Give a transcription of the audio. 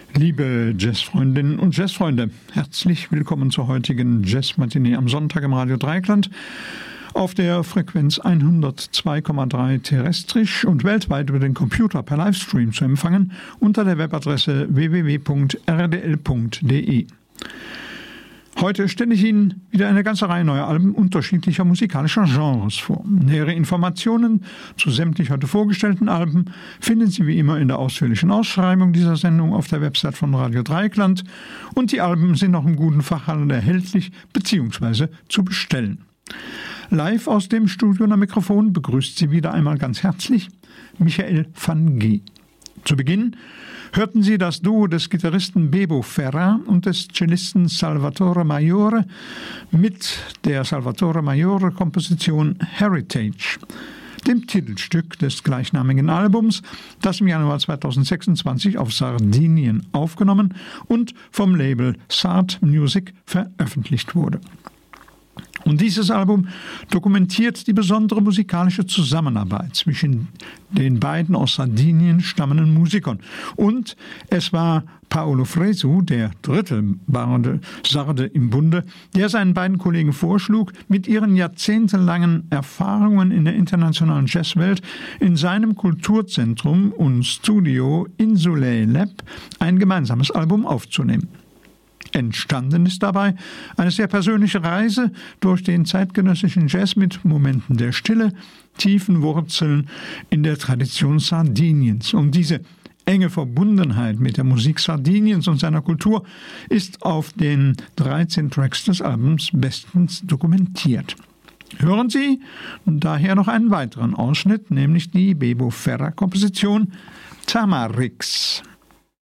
Liebe Jazzfreundinnen und Jazzfreunde, herzlich willkommen zur heutigen Jazz-Matinee am Sonntag im Radio Dreieckland auf der Frequenz 102,3 terrestrisch und weltweit über den Computer per Livestream zu empfangen unter der Webadresse www.rdl.de. Heute stelle ich Ihnen wieder eine ganze Reihe neuer Alben unterschiedlicher musikalischer Genres vor. Nähere Informationen zu sämtlich heute vorgestellten Alben finden Sie wie immer in der ausführlichen Ausschreibung dieser Sendung auf der Website von Radio Dreieckland und die Alben sind auch im guten Fachhandel erhältlich bzw. zu bestellen. Live aus dem Studio und am Mikrofon begrüßt Sie wieder einmal ganz herzlich Michael van G. Zu Beginn hörten Sie das Duo des Gitarristen Bebo Ferra und des Cellisten Salvatore Maiore mit der Salvatore Maiore-Komposition Heritage, dem Titelstück des gleichnamigen Albums, das im Januar 2026 auf Sardinien aufgenommen und vom Label Sard Music veröffentlicht wurde. Und dieses Album dokumentiert die besondere musikalische Zusammenarbeit zwischen den beiden aus Sardinien stammenden Musikern. Und es war Paolo Fresu, der dritte Sarde im Bunde, der seinen beiden Kollegen vorschlug, mit ihren jahrzehntelangen Erfahrungen in der internationalen Jazzwelt in seinem Kulturzentrum und Studio Insulay Lab ein gemeinsames Album aufzunehmen. Entstanden ist dabei eine sehr persönliche Reise durch den zeitgenössischen Jazz mit Momenten der Stille, tiefen Wurzeln in der Tradition Sardiniens. Und diese enge Verbundenheit mit der Musik Sardiniens und seiner Kultur ist auf den 13 Tracks des Albums bestens dokumentiert. Hören Sie daher noch einen weiteren Ausschnitt, nämlich die Bebo Ferra-Komposition Tamarix.